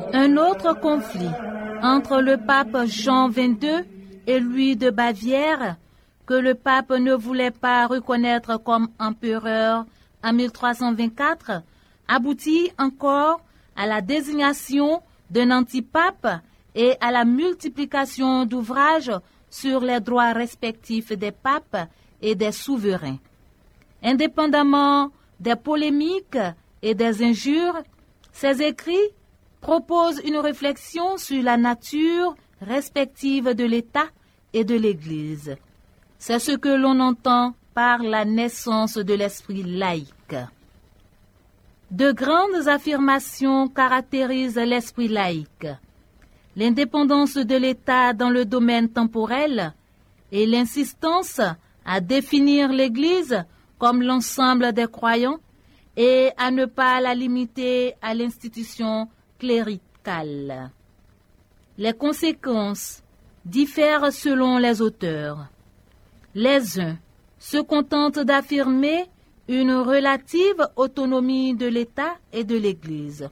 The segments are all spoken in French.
Un autre conflit entre le pape Jean XXII et Louis de Bavière, que le pape ne voulait pas reconnaître comme empereur en 1324, aboutit encore à la désignation d'un antipape et à la multiplication d'ouvrages sur les droits respectifs des papes et des souverains. Indépendamment des polémiques et des injures, ces écrits proposent une réflexion sur la nature respective de l'État et de l'Église. C'est ce que l'on entend par la naissance de l'esprit laïque. De grandes affirmations caractérisent l'esprit laïque. L'indépendance de l'État dans le domaine temporel et l'insistance à définir l'Église comme l'ensemble des croyants et à ne pas la limiter à l'institution cléricale. Les conséquences diffèrent selon les auteurs. Les uns se contentent d'affirmer une relative autonomie de l'État et de l'Église.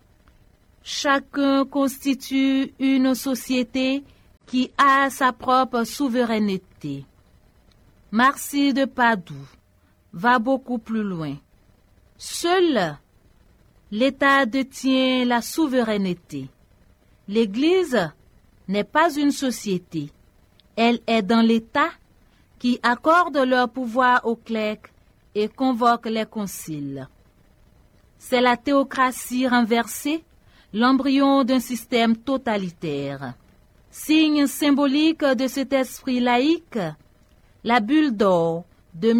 Chacun constitue une société qui a sa propre souveraineté. Marcy de Padoue va beaucoup plus loin. Seul l'État détient la souveraineté. L'Église n'est pas une société. Elle est dans l'État qui accorde leur pouvoir aux clercs et convoque les conciles. C'est la théocratie renversée, l'embryon d'un système totalitaire. Signe symbolique de cet esprit laïque, la bulle d'or de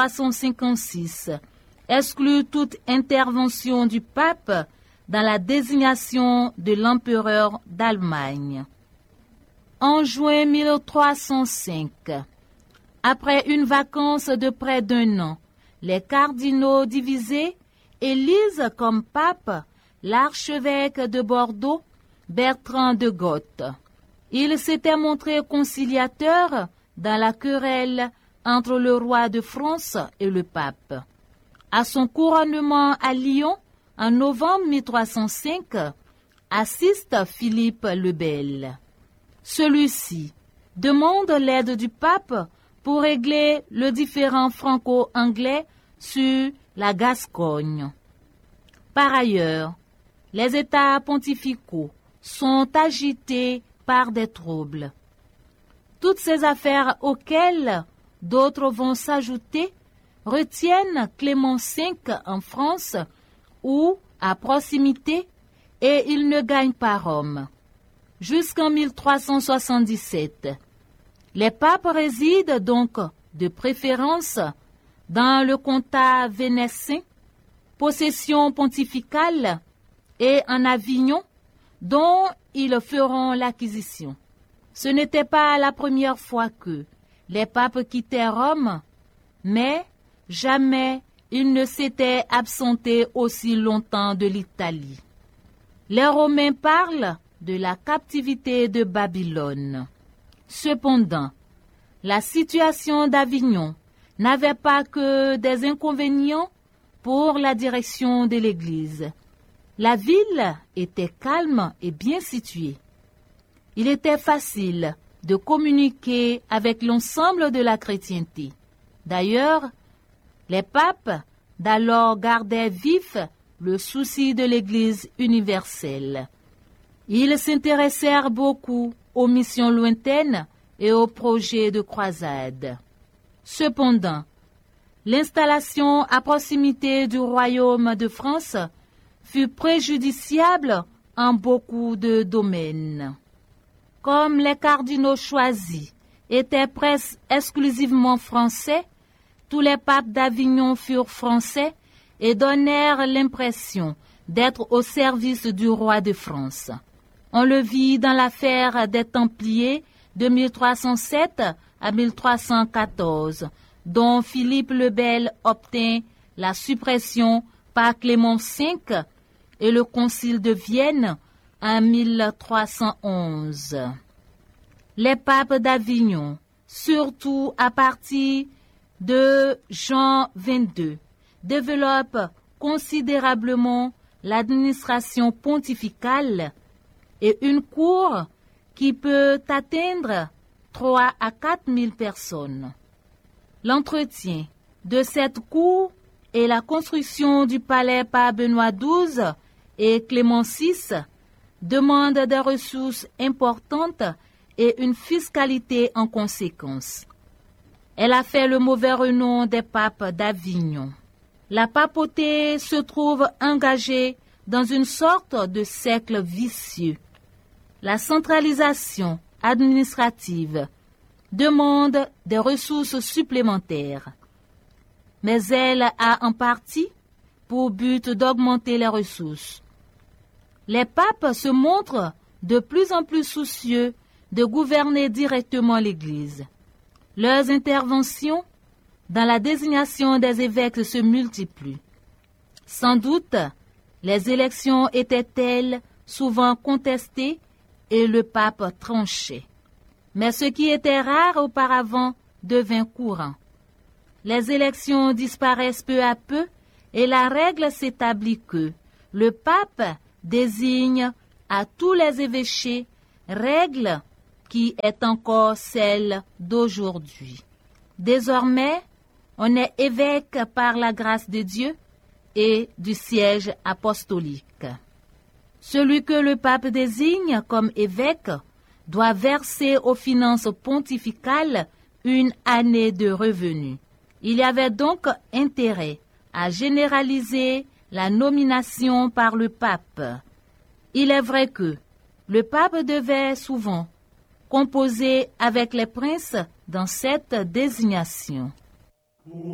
1356 exclut toute intervention du pape dans la désignation de l'empereur d'Allemagne. En juin 1305, après une vacance de près d'un an, les cardinaux divisés élisent comme pape l'archevêque de Bordeaux, Bertrand de Goth. Il s'était montré conciliateur dans la querelle entre le roi de France et le pape. À son couronnement à Lyon, en novembre 1305, assiste Philippe le Bel. Celui-ci demande l'aide du pape pour régler le différend franco-anglais sur la Gascogne. Par ailleurs, les États pontificaux sont agités par des troubles. Toutes ces affaires auxquelles d'autres vont s'ajouter retiennent Clément V en France ou à proximité et il ne gagne pas Rome. Jusqu'en 1377, les papes résident donc de préférence dans le comtat vénétien, possession pontificale, et en Avignon, dont ils feront l'acquisition. Ce n'était pas la première fois que les papes quittaient Rome, mais jamais ils ne s'étaient absentés aussi longtemps de l'Italie. Les Romains parlent de la captivité de Babylone. Cependant, la situation d'Avignon n'avait pas que des inconvénients pour la direction de l'Église. La ville était calme et bien située. Il était facile de communiquer avec l'ensemble de la chrétienté. D'ailleurs, les papes d'alors gardaient vif le souci de l'Église universelle. Ils s'intéressèrent beaucoup aux missions lointaines et aux projets de croisade. Cependant, l'installation à proximité du royaume de France fut préjudiciable en beaucoup de domaines. Comme les cardinaux choisis étaient presque exclusivement français, tous les papes d'Avignon furent français et donnèrent l'impression d'être au service du roi de France. On le vit dans l'affaire des Templiers de 1307 à 1314, dont Philippe le Bel obtint la suppression par Clément V et le Concile de Vienne en 1311. Les papes d'Avignon, surtout à partir de Jean XXII, développent considérablement l'administration pontificale et une cour qui peut atteindre 3 à 4 000 personnes. L'entretien de cette cour et la construction du palais par Benoît XII et Clément VI demandent des ressources importantes et une fiscalité en conséquence. Elle a fait le mauvais renom des papes d'Avignon. La papauté se trouve engagée dans une sorte de cercle vicieux. La centralisation administrative demande des ressources supplémentaires, mais elle a en partie pour but d'augmenter les ressources. Les papes se montrent de plus en plus soucieux de gouverner directement l'Église. Leurs interventions dans la désignation des évêques se multiplient. Sans doute, les élections étaient-elles souvent contestées et le pape tranchait. Mais ce qui était rare auparavant devint courant. Les élections disparaissent peu à peu et la règle s'établit que le pape désigne à tous les évêchés, règle qui est encore celle d'aujourd'hui. Désormais, on est évêque par la grâce de Dieu et du siège apostolique. Celui que le pape désigne comme évêque doit verser aux finances pontificales une année de revenus. Il y avait donc intérêt à généraliser la nomination par le pape. Il est vrai que le pape devait souvent composer avec les princes dans cette désignation.